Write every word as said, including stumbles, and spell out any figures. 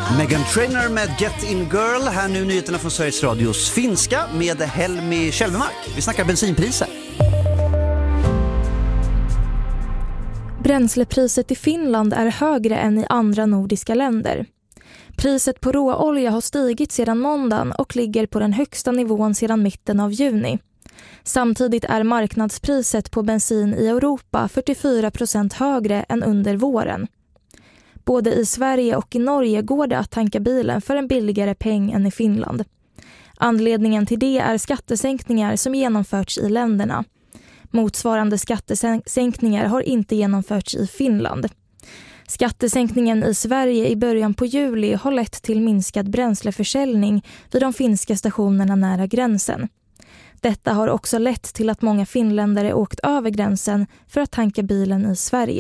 Meghan Trainor med Get In Girl. Här nu nyheterna från Sveriges Radios finska med Helmi Kjellvemark. Vi snackar bensinpriser. Bränslepriset i Finland är högre än i andra nordiska länder. Priset på råolja har stigit sedan måndagen och ligger på den högsta nivån sedan mitten av juni. Samtidigt är marknadspriset på bensin i Europa fyrtiofyra procent högre än under våren. Både i Sverige och i Norge går det att tanka bilen för en billigare peng än i Finland. Anledningen till det är skattesänkningar som genomförts i länderna. Motsvarande skattesänkningar har inte genomförts i Finland. Skattesänkningen i Sverige i början på juli har lett till minskad bränsleförsäljning vid de finska stationerna nära gränsen. Detta har också lett till att många finländare åkt över gränsen för att tanka bilen i Sverige.